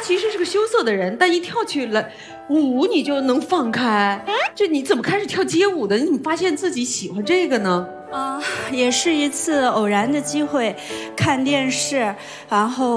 其实是个羞涩的人，但一跳起来舞你就能放开。这你怎么开始跳街舞的？你怎么发现自己喜欢这个呢？ 也是一次偶然的机会，看电视，然后